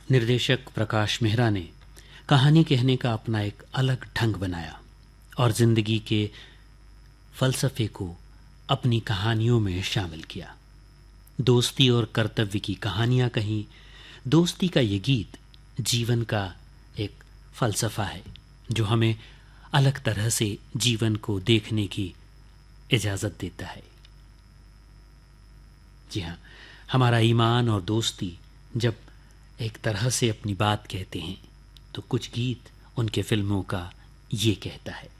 निर्देशक प्रकाश मेहरा ने कहानी कहने का अपना एक अलग ढंग बनाया और जिंदगी के फलसफे को अपनी कहानियों में शामिल किया। दोस्ती और कर्तव्य की कहानियां कहीं। दोस्ती का ये गीत जीवन का एक फलसफा है जो हमें अलग तरह से जीवन को देखने की इजाज़त देता है। जी हाँ, हमारा ईमान और दोस्ती जब एक तरह से अपनी बात कहते हैं तो कुछ गीत उनके फिल्मों का ये कहता है।